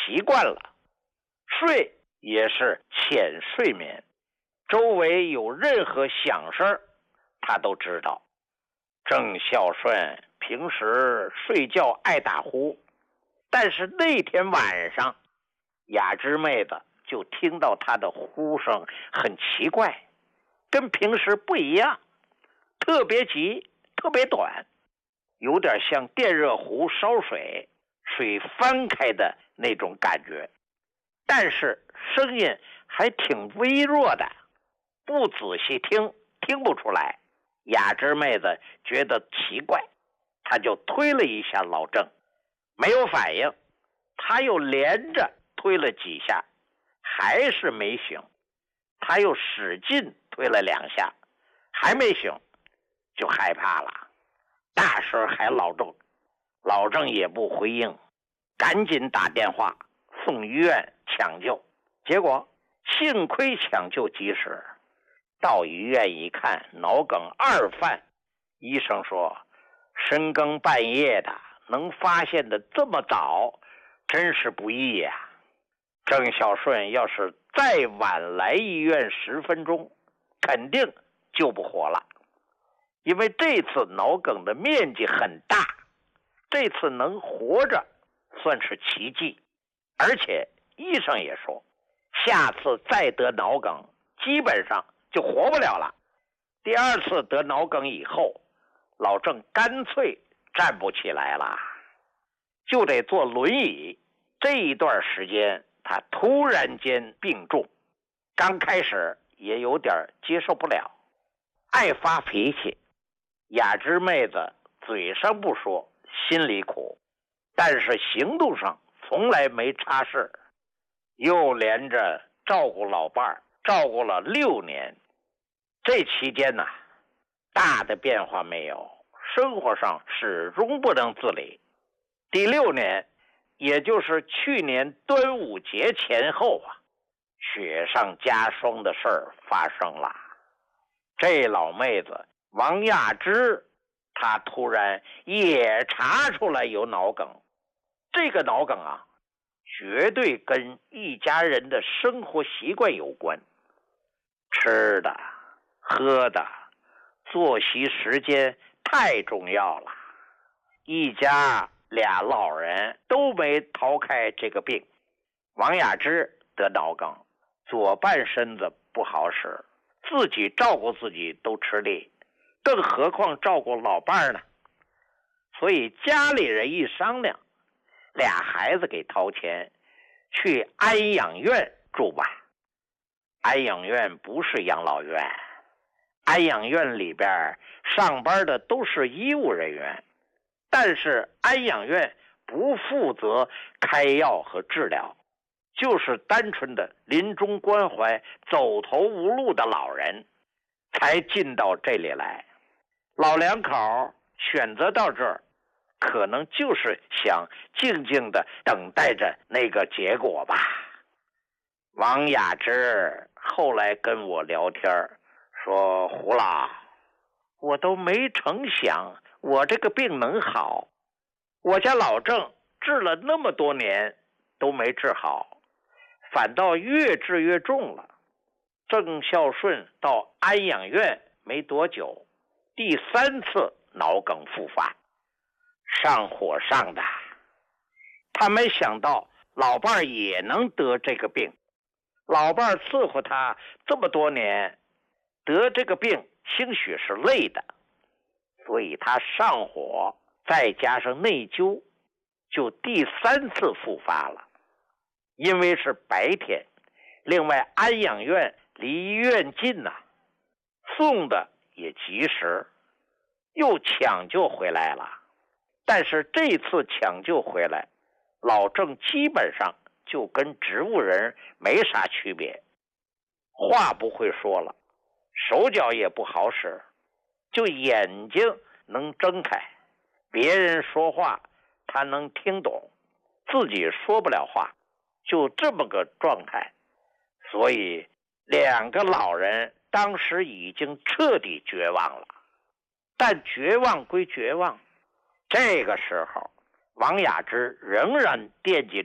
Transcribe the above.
习惯了，睡也是浅睡眠，周围有任何响声他都知道。郑孝顺平时睡觉爱打呼，但是那天晚上雅芝妹子就听到他的呼声很奇怪，跟平时不一样，特别急特别短，有点像电热壶烧水，水翻开的那种感觉，但是声音还挺微弱的，不仔细听不出来。雅芝妹子觉得奇怪，她就推了一下老郑，没有反应，她又连着推了几下，还是没醒，她又使劲推了2下，还没醒，就害怕了，大声喊老郑，老郑也不回应，赶紧打电话送医院抢救，结果幸亏抢救及时，到医院一看脑梗2犯，医生说深更半夜的能发现的这么早，真是不易呀。郑孝顺要是再晚来医院10分钟，肯定救不活了，因为这次脑梗的面积很大，这次能活着算是奇迹，而且医生也说下次再得脑梗基本上就活不了了。第2次得脑梗以后，老郑干脆站不起来了，就得坐轮椅。这一段时间他突然间病重，刚开始也有点接受不了，爱发脾气。雅芝妹子嘴上不说，心里苦，但是行动上从来没差事，又连着照顾老伴儿，照顾了6年。这期间呢，大的变化没有，生活上始终不能自理。第6年，也就是去年端午节前后啊，雪上加霜的事儿发生了。这老妹子王亚芝，她突然也查出来有脑梗。这个脑梗啊，绝对跟一家人的生活习惯有关，吃的喝的作息时间太重要了。一家2老人都没逃开这个病。王亚芝得脑梗，左半身子不好使，自己照顾自己都吃力，更何况照顾老伴呢？所以家里人一商量，2孩子给掏钱去安养院住吧。安养院不是养老院，安养院里边上班的都是医务人员，但是安养院不负责开药和治疗，就是单纯的临终关怀走投无路的老人才进到这里来。老2口选择到这儿，可能就是想静静的等待着那个结果吧。王亚芝后来跟我聊天说，胡老，我都没成想我这个病能好，我家老郑治了那么多年都没治好，反倒越治越重了。郑孝顺到安养院没多久，第3次脑梗复发，上火上的。他没想到老伴儿也能得这个病，老伴儿伺候他这么多年，得这个病兴许是累的，所以他上火再加上内疚，就第3次复发了。因为是白天，另外安养院离医院近呐，送的也及时，又抢救回来了。但是这次抢救回来，老郑基本上就跟植物人没啥区别，话不会说了，手脚也不好使，就眼睛能睁开，别人说话他能听懂，自己说不了话，就这么个状态。所以2个老人当时已经彻底绝望了。但绝望归绝望，这个时候王亚芝仍然惦记